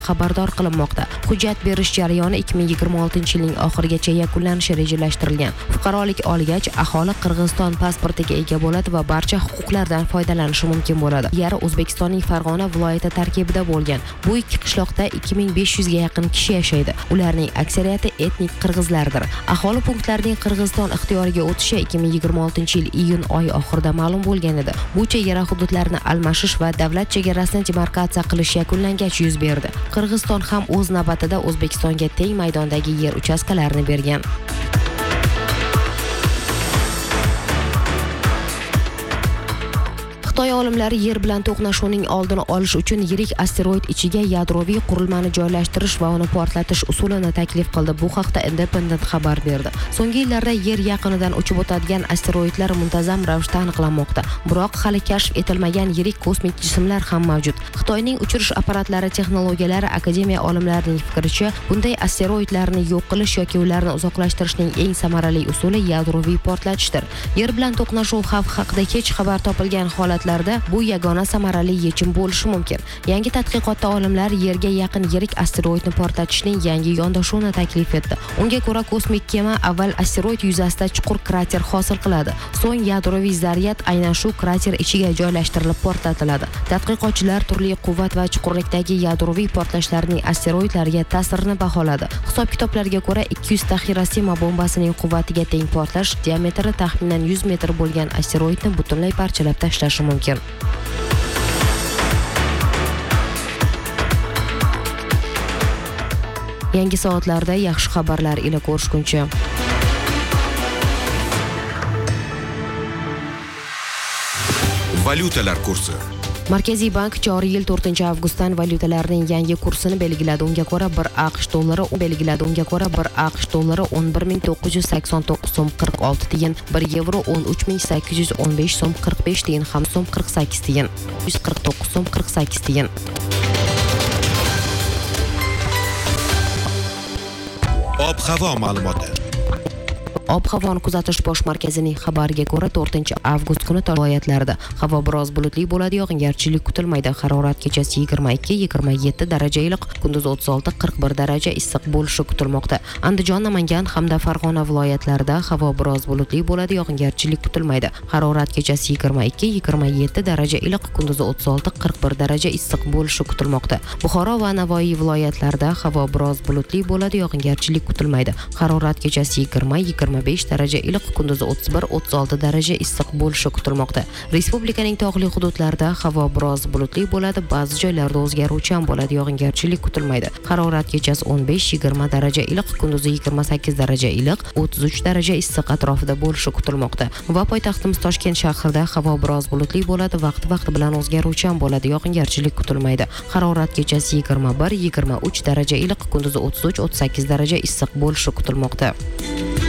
xabardor qilinmoqda. Hujjat berish jarayoni 2026-yilning oxirigacha yakunlanishi rejalashtirilgan. Fuqarolik olgach, aholi Qirg'iziston pasportiga ega bo'ladi va barcha huquqlardan foydalanishi mumkin bo'ladi. Yari O'zbekistonning Farg'ona viloyati tarkibida bo'lgan. Bu ikki qishloqda 2500 ga yaqin kishi yashaydi. Ularning aksariyati etnik qirg'izlardir. Aholi punktlarining Qirg'iziston ixtiyoriga o'tishi 2026-yil iyun oyi oxirida ma'lum bo'lgan edi. Bu chegara hududlarini almashish va davlat chegarasini demarkatsiya qilish yakunlangach yuz berdi. Qirg'iziston ham o'z navbatida O'zbekistonga teng maydondagi yer uchastkalarini bergan. Xitoy olimlari yer bilan to'qnashuvning oldini olish uchun yirik asteroid ichiga yadroviy qurilmani joylashtirish va uni portlatish usulini taklif qildi. Bu haqda Independent xabar berdi. So'nggi yillarda yer yaqinidan uchib o'tadigan asteroidlar muntazam ravishda aniqlanmoqda. Biroq hali kashf etilmagan yirik kosmik jismlar ham mavjud. Xitoyning uchirish apparatlari texnologiyalari akademiya olimlarining fikricha, bunday asteroidlarni yo'q qilish yoki ularni uzoqlashtirishning eng samarali usuli yadroviy portlatishdir. Yer bilan to'qnashuv xavfi haqida hech xabar topilgan holatlarda bu yagona samarali yechim bo'lishi mumkin. Yangi tadqiqotda olimlar yerga yaqin yirik asteroidni portlatishning yangi yondashuvini taklif etdi. Unga ko'ra, kosmik kema avval asteroid yuzasida chuqur krater hosil qiladi. So'ng yadroviy zaryad aynan shu krater ichiga joylashtirilib portlatiladi. Tadqiqotchilar turli quvvat va chuqurlikdagi yadroviy portlashlarning asteroidlarga ta'sirini baholadi. Hisob-kitoblarga ko'ra, 200 ta Hirosima bombasining quvvatiga teng portlash diametri taxminan 100 metr bo'lgan asteroidni butunlay parchalab tashlashi mumkin. Yangi soatlarda yaxshi xabarlar ila ko'rishguncha. Valyutalar kursi. Markaziy bank joriy yil 4-avgustdan valyutalarning yangi kursini belgiladi. Unga ko'ra 1 AQSh dollari 11.989 so'm 46 tiyin, 1 yevro 13.815 so'm 45 tiyin, ham so'm 48 tiyin, 149 so'm 48 tiyin. Ob-havo ma'lumoti. Ob-havoni kuzatish bosh markazining xabariga ko'ra 4-avgust kuni viloyatlarda havo biroz bulutli bo'ladi, yog'ingarchilik kutilmaydi. Harorat kechasi 22-27 daraja iliq, kunduz 36-41 daraja issiq bo'lishi kutilmoqda. Andijon, Namangan hamda Farg'ona viloyatlarida havo biroz bulutli bo'ladi, yog'ingarchilik kutilmaydi. Harorat kechasi 22-27 daraja iliq, kunduz 36-41 daraja issiq bo'lishi kutilmoqda. Buxoro va Navoiy viloyatlarida havo biroz bulutli bo'ladi, yog'ingarchilik kutilmaydi. Harorat kechasi 20-25 daraja iliq, kunduzi 31-36 daraja issiq bo'lishi kutilmoqda. Respublikaning tog'li hududlarida havo biroz bulutli bo'ladi, ba'zi joylarda o'zgaruvchan bo'ladi, yog'ingarchilik kutilmaydi. Harorat kechasi 15-20 daraja iliq, kunduzi 28 daraja iliq, 33 daraja issiq atrofida bo'lishi kutilmoqda. Va poytaxtimiz Toshkent shahrida havo biroz bulutli bo'ladi, vaqti bilan o'zgaruvchan bo'ladi, yog'ingarchilik kutilmaydi. Harorat kechasi 21-23 daraja iliq, kunduzi 33-38 daraja issiq bo'lishi kutilmoqda.